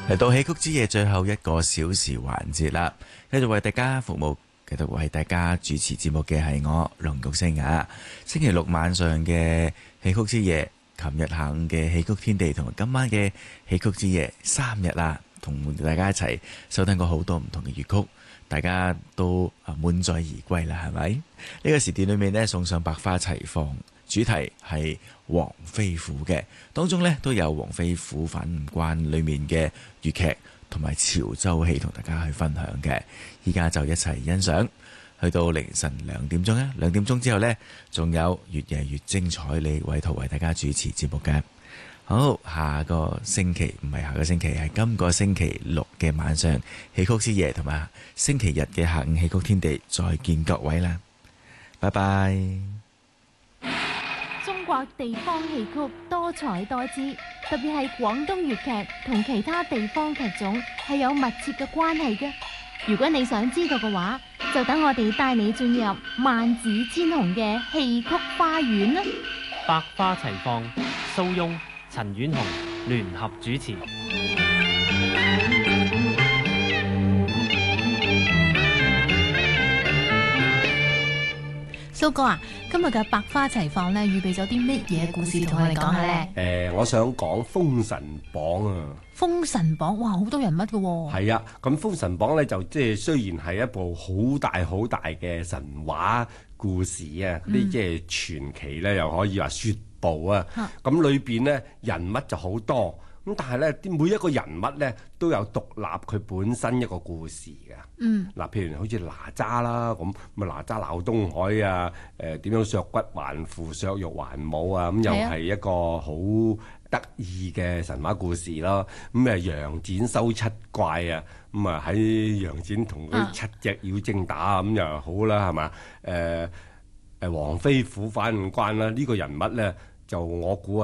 嚟到戲曲之夜最後一個小時環節啦，繼續為大家服務，繼續為大家主持節目嘅係我龍玉星啊。星期六晚上嘅戲曲之夜，琴日下午嘅戲曲天地，同埋今晚嘅戲曲之夜3日啦，同大家一齊收聽過好多唔同嘅粵曲，大家都滿載而歸啦，係咪？呢個時段裏面呢，送上百花齊放，主題係黃飛虎嘅，當中呢都有黃飛虎反五關裏面嘅粵劇同埋潮州戲同大家去分享嘅。依家就一齊欣賞，去到凌晨2點鐘啊！2點鐘之後呢，仲有越夜越精彩，你委託為大家主持節目嘅。好，下個星期唔係下個星期，係今個星期六嘅晚上戲曲之夜，同埋星期日嘅下午戲曲天地，再見各位啦，拜拜。 中國地方戲曲多彩多姿，特別係廣東粵劇同其他地方劇種係有密切嘅關係嘅。如果你想知道嘅話，就等我哋帶你進入萬紫千紅嘅戲曲花園啦！ 百花齊放，蘇翁、陳婉紅聯合主持。 蘇哥啊，今日嘅百花齊放咧，預備咗啲乜嘢故事同我哋講下咧？ 我想講《封神榜》啊。 《封神榜》哇，好多人物嘅喎。 係啊，咁《封神榜》咧就即係雖然係一部好大好大嘅神話故事啊，啲即係傳奇咧，又可以話説部啊。咁裏邊咧人物就好多，咁但係咧啲每一個人物咧都有獨立佢本身一個故事嘅。嗱，譬如好似哪吒啦，咁咪哪吒鬧東海啊，點樣削骨還父、削肉還母啊，咁又係一個好得意嘅神話故事咯。咁楊戩收七怪啊，咁啊喺楊戩同佢7隻妖精打，咁又好啦，係嘛？黃飛虎反五關啦，呢個人物咧就我估